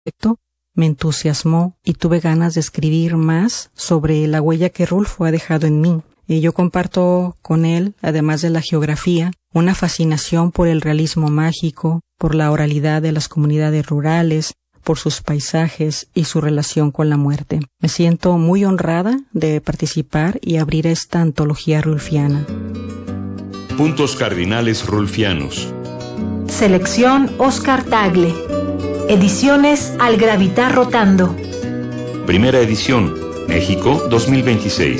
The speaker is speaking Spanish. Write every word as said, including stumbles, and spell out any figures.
me entusiasmó y tuve ganas de escribir más sobre la huella que Rulfo ha dejado en mí. Y yo comparto con él, además de la geografía, una fascinación por el realismo mágico, por la oralidad de las comunidades rurales, por sus paisajes y su relación con la muerte. Me siento muy honrada de participar y abrir esta antología rulfiana. Puntos cardinales rulfianos. Selección Oscar Tagle. Ediciones Al Gravitar Rotando. Primera edición, México dos mil veintiséis.